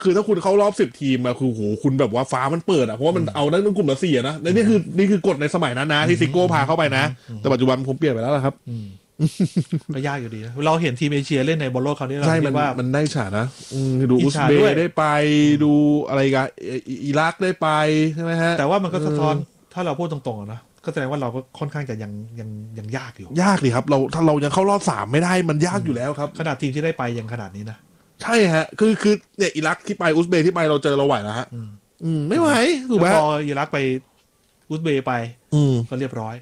คือถ้าคุณเข้ารอบ10 ทีมมาคือโหคุณแบบว่าฟ้ามันเปิดอ่ะเพราะว่ามันเอาได้ทั้งกลุ่มละ4นะและนี่คือกฎในสมัยนั้นนะที่ซิโก้พาเข้าไปนะแต่ปัจจุบันผมเปลี่ยนไปแล้วล่ะครับก็ยากอยู่ดีนะเราเห็นทีมเอเชียเล่นในบอลโลกคราวนี้เราคิดว่ามันได้ฉานะดูอุซเบย์ได้ไปดูอะไรกันอิรักได้ไปใช่ไหมฮะแต่ว่ามันก็สะท้อนถ้าเราพูดตรงๆนะก็แสดงว่าเราก็ค่อนข้างจะยังยากอยู่ยากดิครับถ้าเรายังเข้ารอบ3ไม่ได้มันยากอยู่แล้วครับขนาดทีมที่ได้ไปยังขนาดนี้นะใช่ฮะคือเนี่ยอิรักที่ไปอุซเบย์ที่ไปเราเจอเราไหวแล้วฮะไม่ไหวถูกไหมพออิรักไปอุซเบย์ไปก็เรียบร้อย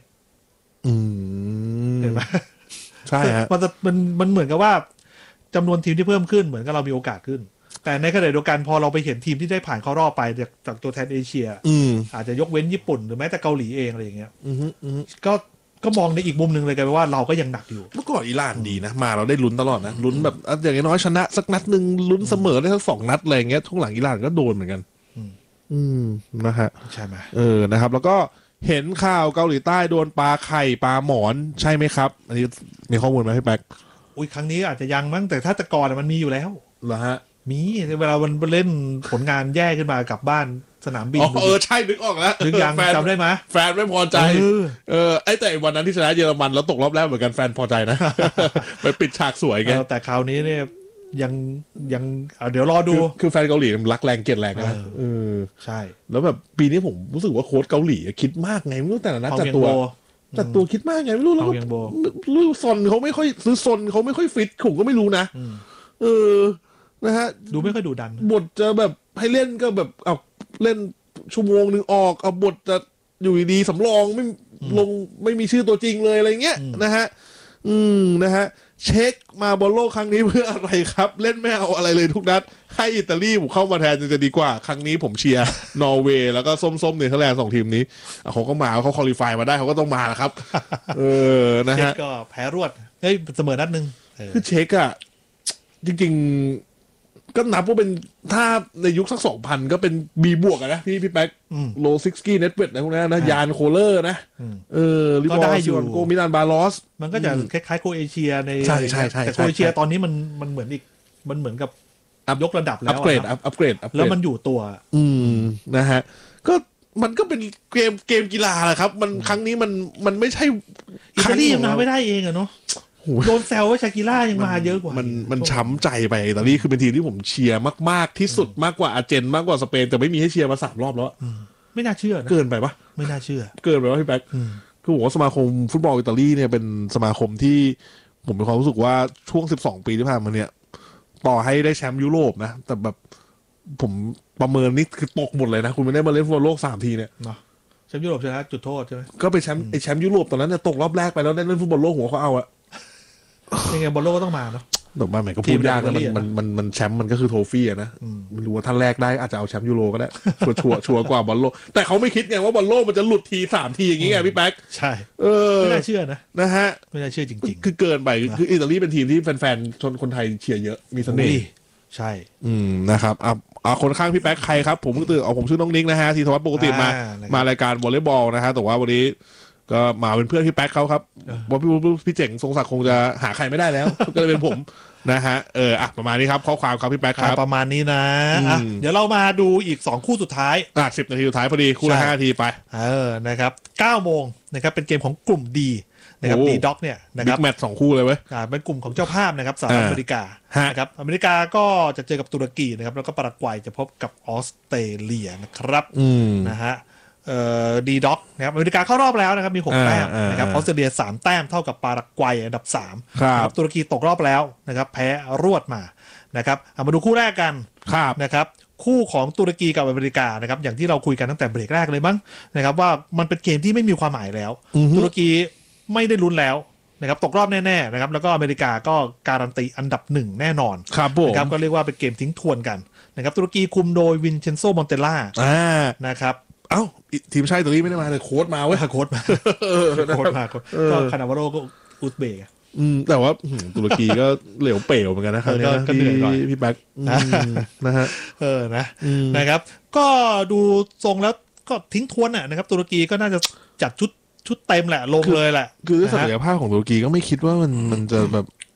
เห็นไหมใช่ฮะมันเหมือนกับว่าจำนวนทีมที่เพิ่มขึ้นเหมือนกับเรามีโอกาสขึ้นแต่ในขณะเดียวกันพอเราไปเห็นทีมที่ได้ผ่านเข้ารอบไปจากตัวแทนเอเชียอาจจะยกเว้นญี่ปุ่นหรือแม้แต่เกาหลีเองอะไรอย่างเงี้ยก็มองในอีกมุมหนึ่งเลยกันว่าเราก็ยังหนักอยู่เมื่อก่อนอิหร่านดีนะมาเราได้ลุ้นตลอดนะลุ้นแบบอย่างน้อยชนะสักนัดหนึ่งลุ้นเสมอได้สัก2 นัดอะไรอย่างเงี้ยทุกหลังอิหร่านก็โดนเหมือนกันนะฮะใช่ไหมนะครับแล้วก็เห็นข่าวเกาหลีใต้โดนปลาไข่ปลาหมอนใช่ไหมครับอันนี้มีข้อมูลไหมพี่แป๊กอุ้ยครั้งนี้อาจจะยังมั้งแต่ถ้าแต่ก่อนมันมีอยู่แล้วเหรอฮะมีเวลามันเล่นผลงานแย่ขึ้นมากลับบ้านสนามบินใช่นึกออกแล้วนึกยังจำได้ไหมแฟนไม่พอใจแต่วันนั้นที่ชนะเยอรมันแล้วตกรอบแรกเหมือนกันแฟนพอใจนะ ไปปิดฉากสวยไงแต่คราวนี้เนี่ยยังเดี๋ยวรอดูคือแฟนเกาหลีรักแรงเกลียดแรงนะใช่แล้วแบบปีนี้ผมรู้สึกว่าโค้ชเกาหลีคิดมากไงไม่รู้แต่ละนัดจัดตัวคิดมากไงไม่รู้แล้วรู้ซอนเขาไม่ค่อยซื้อซนเขาไม่ค่อยฟิตผมก็ไม่รู้นะนะฮะดูไม่ค่อยดูดันบทจะแบบให้เล่นก็แบบเอาเล่นชั่วโมงนึงออกเอาบทจะอยู่ดีสำรองไม่ลงไม่มีชื่อตัวจริงเลยอะไรเงี้ยนะฮะนะฮะเช็คมาบอลโลกครั้งนี้เพื่ออะไรครับเล่นไม่เอาอะไรเลยทุกนัดให้อิตาลีผมเข้ามาแทนจะดีกว่าครั้งนี้ผมเชียร์นอร์เวย์แล้วก็ส้มๆเนเธอร์แลนด์2 ทีมนี้เขาก็มาเขาควอลิฟายมาได้เขาก็ต้องมาแหละครับนะฮะก็แพ้รวดเสมอนัดนึงคือเช็คอะจริงๆก็นับว่าเป็นถ้าในยุคสัก 2000 ก็เป็น B บวกอะนะพี่แป๊กโลซิกสกี้เน็ตเวทอะไรพวกนั้นนะยานโคเลอร์นะลิบอลยูนโกมิลานบาลอสมันก็จะคล้ายๆโคเอเชียในใช่แต่โคเอเชียตอนนี้มันเหมือนอีกมันเหมือนกับยกระดับแล้วอัปเกรดแล้วมันอยู่ตัวนะฮะก็มันก็เป็นเกมกีฬาแหละครับมันครั้งนี้มันไม่ใช่อิตาลียังมาไม่ได้เองอะเนาะโดนแซวว่าชากิล่ายังมาเยอะกว่ามันช้ำใจไปอิตาลีคือเป็นทีมที่ผมเชียร์มากๆที่สุดมากกว่าอาร์เจนมากกว่าสเปนแต่ไม่มีให้เชียร์มา3 รอบแล้วไม่น่าเชื่อนะเกินไปปะไม่น่าเชื่อเกินไปวะพี่แป๊กคือผมว่าสมาคมฟุตบอลอิตาลีเนี่ยเป็นสมาคมที่ผมมีความรู้สึกว่าช่วง12 ปีที่ผ่านมาเนี่ยต่อให้ได้แชมป์ยุโรปนะแต่แบบผมประเมินนี่คือตกหมดเลยนะคุณไม่ได้มาเล่นฟุตบอลโลก3 ทีเนี่ยแชมป์ยุโรปชนะจุดโทษใช่ไหมก็เป็นแชมป์ยุโรปตอนนั้นเนี่ยตกรอบแรกไปแล้วได้เล่นฟุตบอลโลกหัวเขาเอาอะยังไงบอลโลกก็ต้องมาเนาะตกมาไหนก็พูดยากนะมันแชมป์มันก็คือโทฟี่อะนะไม่รู้ว่าท่านแรกได้อาจจะเอาแชมป์ยูโรก็ได้ชัวร์กว่าบอลโลกแต่เขาไม่คิดไงว่าบอลโลกมันจะหลุดที3 ทีอย่างงี้ไงพี่แป๊กใช่ไม่น่าเชื่อนะฮะไม่น่าเชื่อจริงๆคือเกินไปคืออิตาลีเป็นทีมที่แฟนๆชนคนไทยเชียร์เยอะมีเสน่ห์ใช่นะครับคนข้างพี่แป๊กใครครับผมเพิ่งตื่นผมชื่อน้องนิกนะฮะทีทวัฒน์ปกติมารายการวอลเลย์บอลนะฮะแต่ว่าวันนี้ก็มาเป็นเพื่อนพี่แป๊กเขาครับว่าพี่เจ๋งทรงศักดิ์คงจะหาใครไม่ได้แล้วก็เลยเป็นผมนะฮะประมาณนี้ครับข้อความครับพี่แป๊กครับประมาณนี้นะเดี๋ยวเรามาดูอีก2 คู่สุดท้าย 10 นาทีสุดท้ายพอดีคู่ละ5 นาทีไปนะครับ 9 โมงนะครับเป็นเกมของกลุ่มดีนะครับดีด็อกเนี่ยนะครับบิ๊กแมตช์2 คู่เลยเว้ยเป็นกลุ่มของเจ้าภาพนะครับสหรัฐอเมริกานะครับอเมริกาก็จะเจอกับตุรกีนะครับแล้วก็ปารากวัยจะพบกับออสเตรเลียนะครับนะฮะดีด็อกนะครับอเมริกาเข้ารอบแล้วนะครับมี6 แต้มนะครับออสเตรเลีย3 แต้มเท่ากับปารากวัยอันดับ3ครับตุรกีตกรอบแล้วนะครับแพ้รวดมานะครับมาดูคู่แรกกันนะครับคู่ของตุรกีกับอเมริกานะครับอย่างที่เราคุยกันตั้งแต่เบรกแรกเลยมั้งนะครับว่ามันเป็นเกมที่ไม่มีความหมายแล้วตุรกีไม่ได้ลุ้นแล้วนะครับตกรอบแน่ๆนะครับแล้วก็อเมริกาก็การันตีอันดับ1แน่นอนนะครับก็เรียกว่าเป็นเกมทิ้งทวนกันนะครับตุรกีคุมโดยวินเชนโซมอนเตล่านะครับทีมชาติอิตาลีไม่ได้มาเลยโค้ชมาเว้ยโค้ชมาก็คานาวาโรก็อุซเบกแต่ว่าตุรกีก็เหลวเป๋วเหมือนกันนะครับก็เหนื่อยหน่อยพี่แบ็คนะฮะนะครับก็ดูทรงแล้วก็ทิ้งทวนนะครับตุรกีก็น่าจะจัดชุดเต็มแหละลงเลยแหละคือศักยภาพของตุรกีก็ไม่คิดว่ามันจะแบบ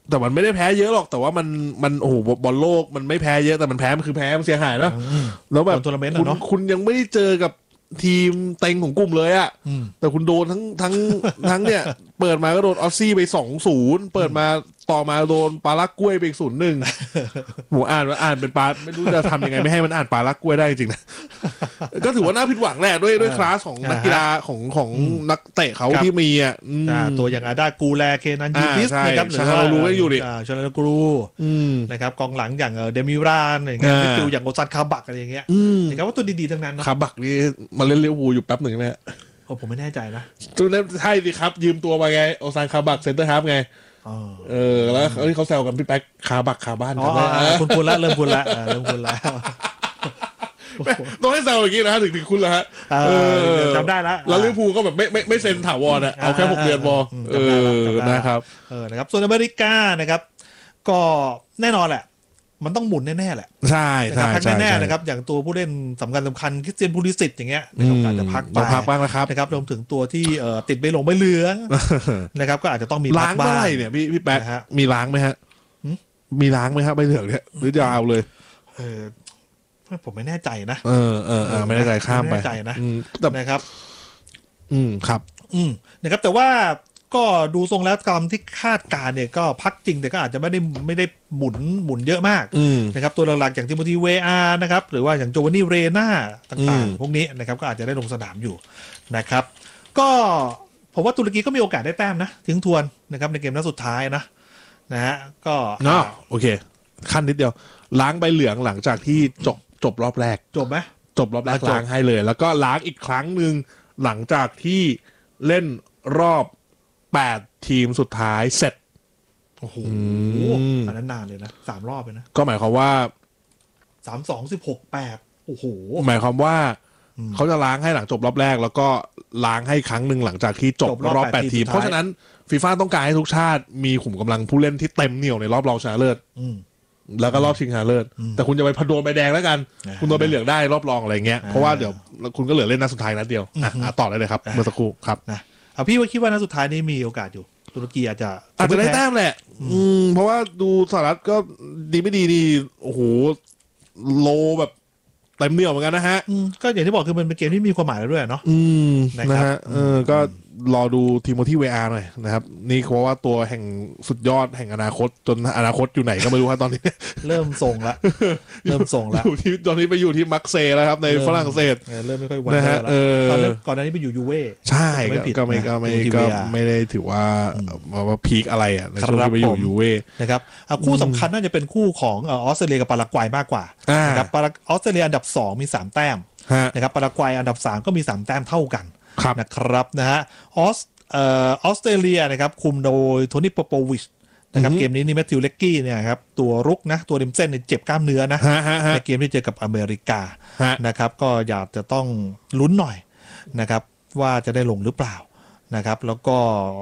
แต่มันไม่ได้แพ้เยอะหรอกแต่ว่ามันโอ้โหบอลโลกมันไม่แพ้เยอะแต่มันแพ้มันคือแพ้มันเสียหายนะแล้วแบบทัวร์นาเมนต์คุณเนาะคุณยังไม่ได้เจอกับทีมเต็งของกลุ่มเลยอะแต่คุณโดนทั้งเนี่ย เปิดมาก็โดนออสซี่ไป2-0เปิดมาต่อมาโดนปาลักกล้วยไป0-1หมูอ่านเป็นปาไม่รู้จะทำยังไงไม่ให้มันอ่านปาลักกล้วยได้จริงๆนะ ก็ถือว่าน่าผิดหวังแหละด้วยคลาสของนักกีฬาของนักเตะเขาที่มีอ่ะตัวอย่างอาดากูแลเคนันยูฟิสนะครับหรือว่าชาลากูรูนะครับกองหลังอย่างเดมิรานอย่างเงี้ยมิดฟิลด์อย่างโอซันคาบักอะไรอย่างเงี้ยนะครับว่าตัวดีๆทั้งนั้นนะคาบักนี่มาเล่นลิเวอร์พูลอยู่แป๊บหนึ่งไหมผมไม่แน่ใจนะตัวนั้นใช่สิครับยืมตัวมาไงโอซันคาบักเซนเตอร์ฮาล์ฟไงแล้วเขาแซวกันพี่แป๊กคาบักคาบ้านคุณละเริ่มคุณละต้องให้แซวอย่างนี้นะถึงคุณละฮะจำได้แล้วลิเวอร์พูลก็แบบไม่เซ็นถาวรอ่ะเอาแค่6 เดือนพอนะครับนะครับส่วนอเมริกานะครับก็แน่นอนแหละมันต้องหมุนแน่ๆแหละใช่พักแน่ๆนะครับอย่างตัวผู้เล่นสำคัญคริสเตียนพูลิสิตอย่างเงี้ยนะครับอาจจะพักบ้างนะครับรวมถึงตัวที่ติดใบเหลืองนะครับก็อาจจะต้องมีล้างเมื่อไหร่เนี่ยพี่แป๊กมีล้างไหมฮะมีล้างไหมครับใบเหลืองเนี่ยหรือยาวเลยผมไม่แน่ใจนะไม่แน่ใจข้ามไปนะครับครับนะครับแต่ว่าก็ดูทรงแล้วตามที่คาดการเนี่ยก็พักจริงแต่ก็อาจจะไม่ได้หมุนเยอะมากนะครับตัวหลักๆอย่างทิโมธีเวอาร์นะครับหรือว่าอย่างโจวานี่เรน่าต่างๆพวกนี้นะครับก็อาจจะได้ลงสนามอยู่นะครับก็ผมว่าตุรกีก็มีโอกาสได้แต้มนะทิ้งทวนนะครับในเกมนัดสุดท้ายนะฮะก็โอเคขั้นนิดเดียวล้างใบเหลืองหลังจากที่จบรอบแรกจบไหมจบรอบแรกล้างให้เลยแล้วก็ล้างอีกครั้งหนึ่งหลังจากที่เล่นรอบ8 ทีมสุดท้ายเสร็จโอ้โหอันนั้นนานเลยนะ3 รอบเลยนะก็หมายความว่า 32-16-8โอ้โหหมายความว่าเขาจะล้างให้หลังจบรอบแรกแล้วก็ล้างให้ครั้งหนึ่งหลังจากที่จบรอบ8 ทีมเพราะฉะนั้นฟีฟ่าต้องการให้ทุกชาติมีขุมกำลังผู้เล่นที่เต็มเหนี่ยวในรอบรองชนะเลิศแล้วก็รอบชิงชนะเลิศแต่คุณจะไปโดนใบแดงแล้วกันคุณโดนใบเหลืองได้รอบรองอะไรเงี้ยเพราะว่าเดี๋ยวคุณก็เหลือเล่นนัดสุดท้ายนัดเดียวต่อได้เลยครับเมื่อสักครู่ครับพี่ว่าคิดว่านัดสุดท้ายนี้มีโอกาสอยู่ตุรกีอาจจะได้แต้มแหละเพราะว่าดูสหรัฐก็ดีไม่ดีนี่โอ้โหโลแบบเต็มเหนี่ยวเหมือนกันนะฮะก็อย่างที่บอกคือมันเป็นเกมที่มีความหมายแล้วด้วยเนาะนะฮะก็รอดูทิโมธีเวอาร์หน่อยนะครับนี่เพราะว่าตัวแห่งสุดยอดแห่งอนาคตจนอนาคตอยู่ไหนก็ไม่รู้ครับตอนนี้เริ่มส่งละอยู่ที่ตอนนี้ไปอยู่ที่มักเซแล้วครับในฝรั่งเศสเริ่มไม่ค่อยวันแล้วก่อนหน้านี้ไปอยู่ยูเว่ใช่ก็ไม่ได้ถือว่าพีคอะไรอ่ะในช่วงที่ไปอยู่ยูเว่นะครับคู่สำคัญน่าจะเป็นคู่ของออสเตรเลียกับปารากวัยมากกว่านะครับออสเตรเลียอันดับ2มี3 แต้มนะครับปารากวัยอันดับ3ก็มี3 แต้มเท่ากันนะครับนะฮะออสเตรเลียนะครับคุมโดยโทนี่ โปโปวิชนะครับเกมนี้นี่แมทธิว เล็กกี้เนี่ยครับตัวรุกนะตัวริมเส้นเจ็บกล้ามเนื้อนะในเกมที่เจอกับอเมริกานะครับก็อยากจะต้องลุ้นหน่อยนะครับว่าจะได้ลงหรือเปล่านะครับแล้วก็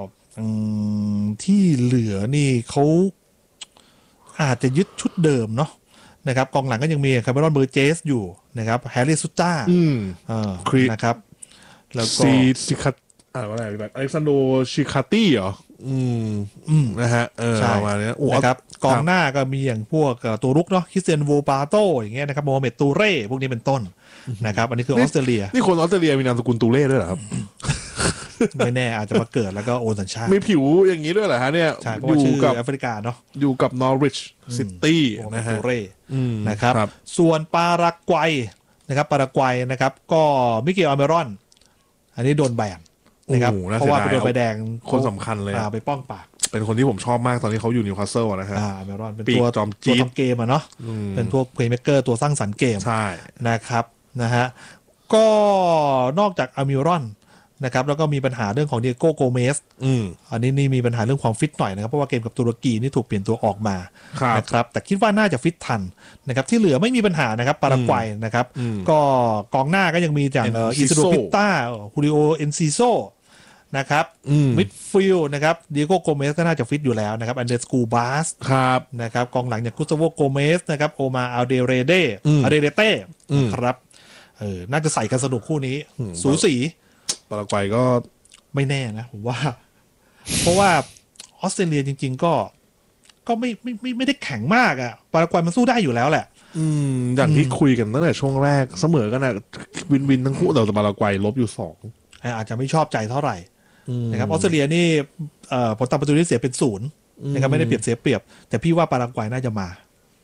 ที่เหลือนี่เขาอาจจะยึดชุดเดิมเนาะนะครับกองหลังก็ยังมีคาร์เมรอนเบอร์เจสอยู่นะครับแฮร์รี่ซูต้านะครับแล้วก็ซิคัตอะไรแบบอเล็กซานโดชิคาตี้เหรอนะฮะประมาณนี้นะครับกองหน้าก็มีอย่างพวกตัวรุกเนาะคริสเตียนโวปาโตอย่างเงี้ยนะครับโมฮัมเหม็ดตูเร่พวกนี้เป็นต้นนะครับอันนี้คือออสเตรเลียนี่คนออสเตรเลียมีนามสกุลตูเร่ด้วยเหรอครับไม่แน่อาจจะมาเกิดแล้วก็โอนสัญชาติมีผิวอย่างนี้ด้วยเหรอฮะเนี่ยอยู่กับแอฟริกาเนาะอยู่กับนอริชซิตี้นะฮะนะครับส่วนปารากวัยนะครับปารากวัยนะครับก็มิเกล อาเมรอนอันนี้โดนแบนนะครับเพราะว่าเป็นโดนใบแดงคนสำคัญเลยไปป้องปากเป็นคนที่ผมชอบมากตอนที่เขาอยู่นิวคาสเซิลนะฮะอาเมรอนเป็นตัวจอมจีนเกมอ่ะเนาะเป็นพวกเพลย์เมคเกอร์ตัวสร้างสรรค์เกมใช่นะครับนะฮะก็นอกจากอาเมรอนนะครับแล้วก็มีปัญหาเรื่องของเดียโก้โกเมสอันนี้มีปัญหาเรื่องความฟิตหน่อยนะครับเพราะว่าเกมกับตุรกีนี่ถูกเปลี่ยนตัวออกมานะครับแต่คิดว่าน่าจะฟิตทันนะครับที่เหลือไม่มีปัญหานะครับปารากวัยนะครับก็กองหน้าก็ยังมีจากอิซิโดพิต้าฮูริโอเอนซิโซนะครับมิดฟิลด์นะครับเดียโก้โกเมสก็น่าจะฟิตอยู่แล้วนะครับอันเดสกูบาสนะครับกองหลังอย่างกุสตาโวโกเมสนะครับโอมาอัลเดเรเต้ครับน่าจะใส่กันสนุกคู่นี้สูสีปารากวัยก็ไม่แน่นะผมว่าเพราะว่าออสเตรเลียจริงๆก็ก็ไม่ได้แข็งมากอ่ะปารากวัยมันสู้ได้อยู่แล้วแหละอย่างที่คุยกันตั้งแต่ช่วงแรกเสมอกันนะวินทั้งคู่แต่ปารากวัยลบอยู่2 อาจจะไม่ชอบใจเท่าไหร่นะครับออสเตรเลียนี่ผลตามประตูที่เสียเป็น0นะครับไม่ได้เปรียบเสียเปรียบแต่พี่ว่าปารากวัยน่าจะมา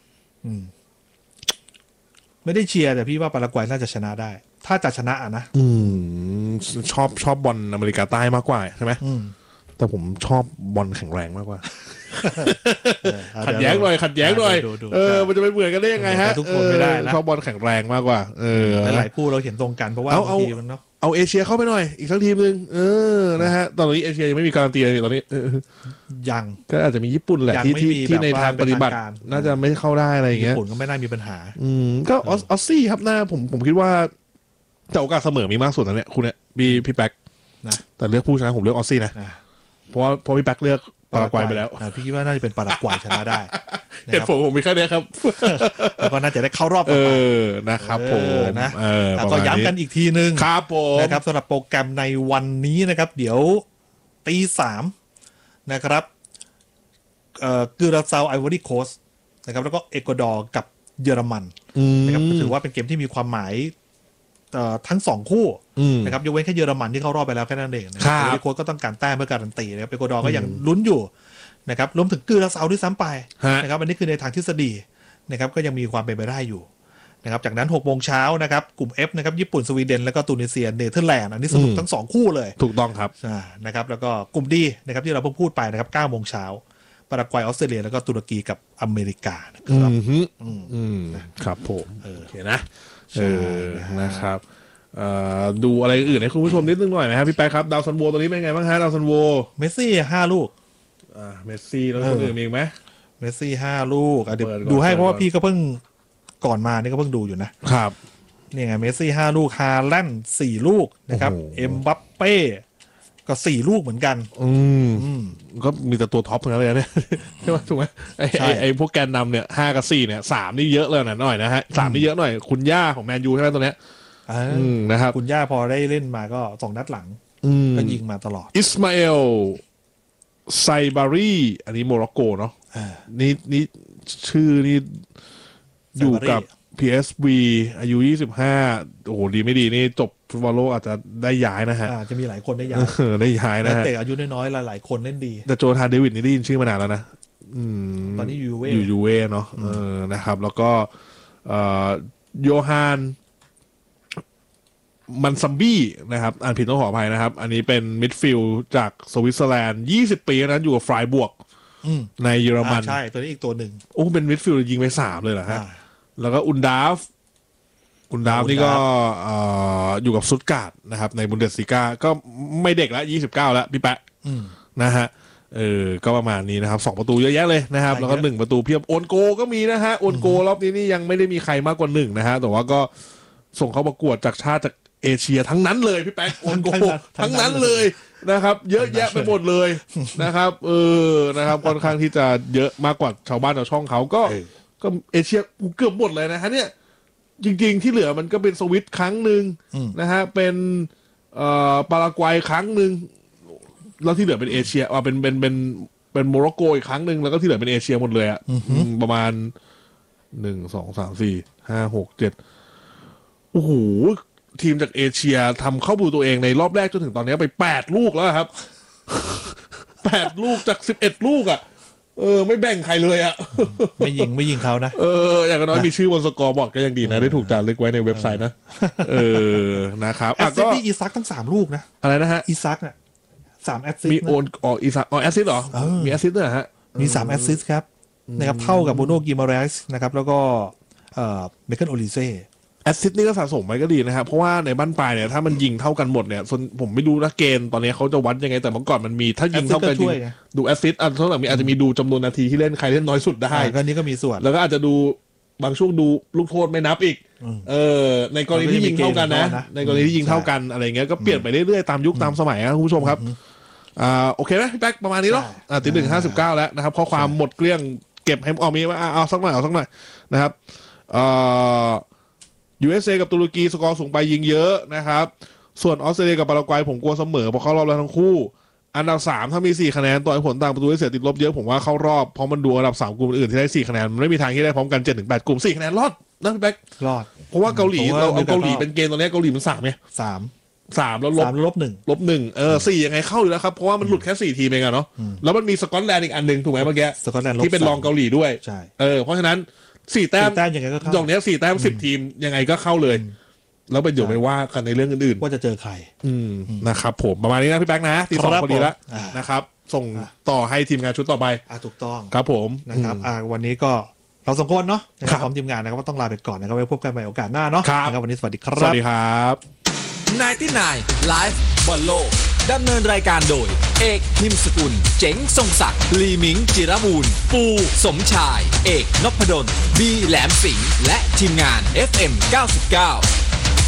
ไม่ได้เชียร์แต่พี่ว่าปารากวัยน่าจะชนะได้ถ้าจะชนะนะชอบบอลอเมริกาใต้มากกว่าใช่ไหมแต่ผมชอบบอลแข็งแรงมากกว่าขัดแย้งหน่อยมันจะไปเบื่อกันได้ยังไงฮะทุกคนไม่ได้นะชอบบอลแข็งแรงมากกว่าหลายคู่เราเห็นตรงกันเพราะว่าทีมันเนาะเอาเอเชียเข้าไปหน่อยอีกสักทีนึงนะฮะตอนนี้เอเชียยังไม่มีการันตีเลยตอนนี้ยังก็อาจจะมีญี่ปุ่นแหละที่ในทางปฏิบัติน่าจะไม่เข้าได้อะไรอย่างเงี้ยญี่ปุ่นก็ไม่น่ามีปัญหาก็ออสซี่ครับหน้าผมคิดว่าแต่โอกาสเสมอมีมากสุดนะเนี่ยคุณเนี่ยพี่แป๊กนะแต่เลือกผู้ชนะผมเลือกออสซี่นะเพราะพี่แป๊กเลือกปารากวัยไปแล้วพี่คิดว่าน่าจะเป็นปารากวัยชนะได้เหตุผลผมมีแค่นี้ครับแล้วก็น่าจะได้เข้ารอบนะครับผมนะแล้วก็ย้ำกันอีกทีนึงครับผมนะครับสำหรับโปรแกรมในวันนี้นะครับเดี๋ยวตี 3นะครับกิราเซาไอวอรี่โคสต์นะครับแล้วก็เอกวาดอร์กับเยอรมันนะครับถือว่าเป็นเกมที่มีความหมายทั้ง2คู่นะครับยกเว้นแค่เยอรมันที่เข้ารอบไปแล้วแค่นั้นเองนะครับโค้ชก็ต้องการแต้มเพื่อการันตีนะครับเอกวาดอร์ก็ยังลุ้นอยู่นะครับรวมถึงกิราเซาด้วยซ้ำไปนะครับอันนี้คือในทางทฤษฎีนะครับก็ยังมีความเป็นไปได้อยู่นะครับจากนั้น 6 โมงเช้านะครับกลุ่ม F นะครับญี่ปุ่นสวีเดนแล้วก็ตูนิเซียเนเธอร์แลนด์อันนี้สนุกทั้ง2คู่เลยถูกต้องครับนะครับแล้วก็กลุ่ม D นะครับที่เราเพิ่งพูดไปนะครับ9 โมงเช้าปารากวัยออสเตรเลียแล้วก็ตุรกีกับอเมริกานะครับครับผมโอเคนะนะครับดูอะไรอื่นให้คุณผู้ชมนิดนึงหน่อยนะครับพี่แป๊ะครับดาวซันโวตัวนี้เป็นไงบ้างฮะดาวซันโวเมสซี่5 ลูกเมสซี่แล้วคนอื่นมีไหมเมสซี่5 ลูกเดี๋ยวดูให้เพราะว่าพี่ก็เพิ่งก่อนมานี่ก็เพิ่งดูอยู่นะครับนี่ไงเมสซี่5 ลูกฮาแลนด์4 ลูกนะครับเอ็มบัปเป้ก็4 ลูกเหมือนกันก็มีแต่ตัวท็อปทั้งนั้นเลยเนี่ยใช่ไหมถูกไหมไอ้พวกแกนนำเนี่ย5 กับ 4เนี่ย3นี่เยอะเลยหน่อยนะฮะ3นี่เยอะหน่อยคุณย่าของแมนยูใช่ไหมตัวเนี้ยนะครับคุณย่าพอได้เล่นมาก็2 นัดหลังก็ยิงมาตลอดอิสมาเอลไซบารีอันนี้โมร็อกโกเนาะนี่ชื่อนี่อยู่กับ PSV อายุ25โอ้โหดีไม่ดีนี่จบฟุตบอลโลกอาจจะได้ย้ายนะฮะจะมีหลายคนได้ย้ายได้ย้ายนะฮะแต่อายุน้อยๆหลายคนเล่นดีแต่โจทานเดวิดนี่ได้ยินชื่อมานานแล้วนะตอนนี้อยู่ยูเว่เนาะนะครับแล้วก็โยฮานมันซัมบี้นะครับอ่านผิดต้องขออภัยนะครับอันนี้เป็นมิดฟิลด์จากสวิตเซอร์แลนด์20 ปีนั้นอยู่กับฟรายบวกในเยอรมันใช่ตัวนี้อีกตัวหนึ่งโอ้เป็นมิดฟิลด์ยิงไป3เลยเหรอฮะแล้วก็อุนดาฟนี่ก็อยู่กับซุตการ์ดนะครับในบุนเดสลีกาก็ไม่เด็กแล้ว29แล้วพี่แปะนะฮะก็ประมาณนี้นะครับ2 ประตูเยอะแยะเลยนะครับแล้วก็1 ประตูเพียบโอนโกก็มีนะฮะโอนโกรอบนี้นี่ยังไม่ได้มีใครมากกว่า1นะฮะแต่ว่าก็ส่งเข้าประกวดจากชาติจากเอเชียทั้งนั้นเลยพี่แป๊กโอนโกทั้งนั้นเลยนะครับเยอะแยะไปหมดเลยนะครับนะครับค่อนข้างที่จะเยอะมากกว่าชาวบ้านชาวช่องเขาก็เอเชียเกือบหมดเลยนะฮะเนี่ยจริงๆที่เหลือมันก็เป็นสวิตครั้งหนึ่งนะฮะเป็นปารากวัยครั้งหนึ่งแล้วที่เหลือเป็นเอเชียเป็นโมร็อกโกอีกครั้งหนึ่งแล้วก็ที่เหลือเป็นเอเชียหมดเลยอ่ะประมาณ1 2 3 4 5 6 7โอ้โหทีมจากเอเชียทำเข้าประตูตัวเองในรอบแรกจนถึงตอนนี้ไป8 ลูกแล้วครับ8 ลูกจาก11 ลูกอ่ะไม่แบ่งใครเลยอ่ะไม่ยิงเขานะอย่างน้อยมีชื่อบนสกอร์บอร์ดก็ยังดีนะได้ถูกจารึกไว้ในเว็บไซต์นะนะครับแอสซิสต์อีซักทั้ง3 ลูกนะอะไรนะฮะอีซักอ่ะ3 แอสซิสต์มีโอนอีซักแอสซิสต์เหรอมีแอสซิสต์ด้วยฮะมี3 แอสซิสต์ครับนะครับเท่ากับโบโนกิมาเรสนะครับแล้วก็เมเคิลโอลิเซ่แอสซิสต์นี่ก็สะสมไปก็ดีนะครับเพราะว่าในบ้านปลายเนี่ยถ้ามันยิงเท่ากันหมดเนี่ยผมไม่รู้นะเกณฑ์ตอนนี้เขาจะวัดยังไงแต่เมื่อก่อนมันมีถ้ายิงเท่ากันยิงดูแอสซิสต์เท่าไหร่อาจจะมีดูจำนวนนาทีที่เล่นใครเล่นน้อยสุดได้ก็นี้ก็มีส่วนแล้วก็อาจจะดูบางช่วงดูลูกโทษไม่นับอีกในกรณีที่ยิงเท่ากันนะในกรณีที่ยิงเท่ากันอะไรเงี้ยก็เปลี่ยนไปเรื่อยๆตามยุคตามสมัยนะคุณผู้ชมครับโอเคไหมพี่แป๊กประมาณนี้เนาะตี 1:59แล้วนะครับข้อความหมดเกลี้ยงเก็บให้มีว่าเอาสักหน่อยนะครับUSA กับตุรกีสกอร์สูงไปยิงเยอะนะครับส่วนออสเตรเลียกับปารากวัยผมกลัวเสมอเพราะเขารอบแล้วทั้งคู่อันดับ3ถ้ามี4คะแนนต่อให้ผลต่างประตูได้เสียติดลบเยอะผมว่าเข้ารอบเพราะมันดูอันดับ3กลุ่มอื่นที่ได้4คะแนนมันไม่มีทางที่ได้พร้อมกัน 7-8 กลุ่ม4คะแนนรอดนะพี่แบ๊กรอดเพราะว่าเกาหลีเราเอาเกาหลีเป็นเกณฑ์ตอนนี้เกาหลีมัน3ไง 3 แล้วลบ 1 4ยังไงเข้าอยู่แล้วครับเพราะว่ามันหลุดแค่4ทีมเองอะเนาะแล้วมันมีสกอตแลนด์อีกอันนึงถูกไหมเมื่อกี้สกอตแลนด์ลบที่เป็นรองเกาหลีด้วยใช่เพราะฉะนั้น4 แต้มยังไงก็เข้าดอกเนี้ย4 แต้ม10 ทีมยังไงก็เข้าเลย แล้วไปเดี๋ยวไปว่ากันในเรื่องอื่นว่าจะเจอใครนะครับผมประมาณนี้นะพี่แบ๊กนะตีสองครับพอดีแล้วผมนะครับส่งต่อให้ทีมงานชุดต่อไปถูกต้องครับผมนะครับวันนี้ก็เราสองคนเนาะนะครับพร้อมทีมงานนะครับว่าต้องลาไปก่อนนะครับไว้พบกันใหม่โอกาสหน้าเนาะนะครับวันนี้สวัสดีครับสวัสดีครับ 99 Live บอลโลกดำเนินรายการโดย เอกพิมพ์สกุล เจ๋งทรงศักดิ์ลีมิง จิรบูรณ์ปูสมชาย เอกนพดลบีแหลมสิงห์และทีมงาน FM 99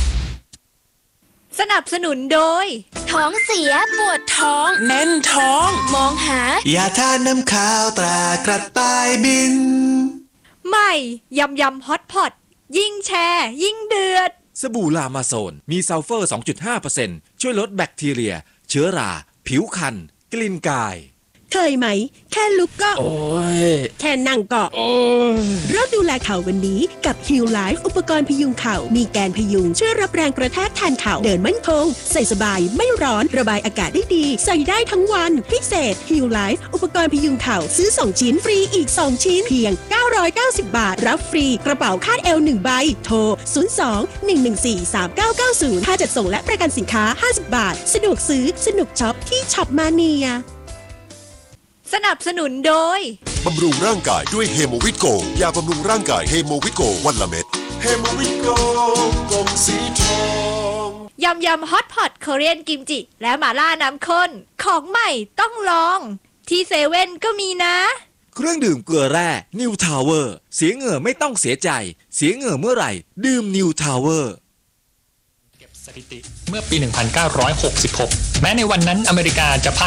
สนับสนุนโดย ท้องเสียปวดท้องแน่นท้อง มองหายาทานน้ำข้าวตรากระต่ายบินใหม่ยำฮอตพอตยิ่งแชร์ยิ่งเดือดสบู่ลามาโซนมีซัลเฟอร์ 2.5% ช่วยลดแบคทีเรีย เชื้อรา ผิวคัน กลิ่นกายเคยไหม แค่ลุกก็โอ้ยแค่นั่งก็เริ่มดูแลเข่าวันนี้กับ Heal Life อุปกรณ์พยุงเข่ามีแกนพยุงช่วยรับแรงกระแทกแทนเข่าเดินมั่นคงใส่สบายไม่ร้อนระบายอากาศได้ดีใส่ได้ทั้งวันพิเศษ Heal Life อุปกรณ์พยุงเข่าซื้อ2ชิ้นฟรีอีก2ชิ้นเพียง990 บาทรับฟรีกระเป๋าคาดเอว1ใบโทร02-114-3990ค่าจัดส่งและประกันสินค้า50 บาทสะดวกซื้อสนุกช็อปที่ช็อปมาเนียสนับสนุนโดยบำรุงร่างกายด้วยเฮโมวิโกยาบำรุงร่างกายเฮโมวิโกวันละเม็ดเฮโมวิโกกลมสีทองยำฮอตพอตโคเรียนกิมจิและหม่าล่าน้ำข้นของใหม่ต้องลองที่เซเว่นก็มีนะเครื่องดื่มเกลือแร่นิวทาวเวอร์เสียเหงื่อไม่ต้องเสียใจเสียเหงื่อเมื่อไหร่ดื่มนิวทาวเวอร์สถิติเมื่อปี 1966 แม้ในวันนั้นอเมริกาจะพ่าย